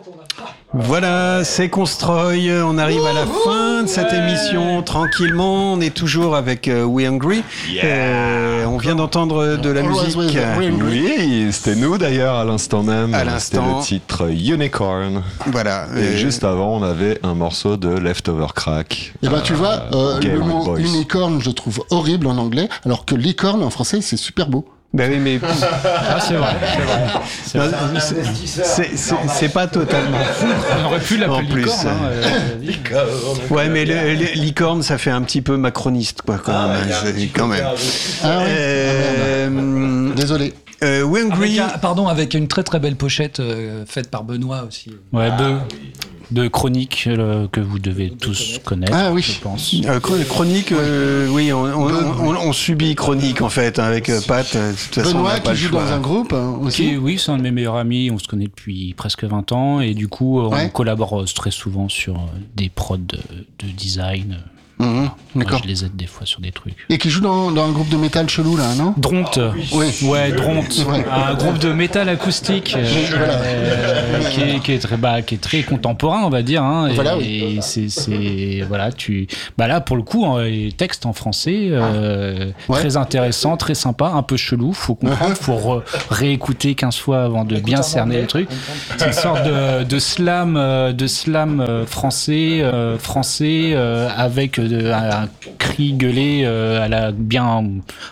Voilà, c'est Constroy. On arrive à la fin de cette émission tranquillement. On est toujours avec We Hungry. On vient d'entendre de la musique. Oui, c'était nous d'ailleurs à l'instant même. À l'instant. C'était le titre Unicorn. Voilà. Et juste avant, on avait un morceau de Leftover Crack. Et ben tu vois, le mot Boys. unicorn, je trouve horrible en anglais, alors que licorne en français, c'est super beau. Ben oui, mais C'est vrai. c'est pas totalement fou. On aurait pu l'appeler En plus, licorne. Ouais, mais le licorne, ça fait un petit peu macroniste, quoi, quand même. Quand même. Ah oui. Désolé. We Hungry. Avec une très très belle pochette faite par Benoît aussi. Ouais, de chroniques que vous devez tous connaître, Ah oui. je pense. Chronique, oui, on subit Chronique en fait, avec Pat. De toute façon, on Benoît n'a pas qui le joue choix. dans un groupe aussi. Oui, c'est un de mes meilleurs amis, on se connaît depuis presque 20 ans et du coup on Ouais. collabore très souvent sur des prods de design. Mhm, Moi, d'accord. je les aide des fois sur des trucs. Et qui joue dans un groupe de métal chelou là, non? Dront. Oui. Ouais, Dront. Ouais. Un groupe de métal acoustique qui est très contemporain, on va dire. Hein, Voilà, et là, pour le coup, les textes en français, très intéressant, très sympa, un peu chelou. Faut comprendre, faut réécouter 15 fois avant de bien cerner les trucs. C'est une sorte de slam français avec un cri gueulé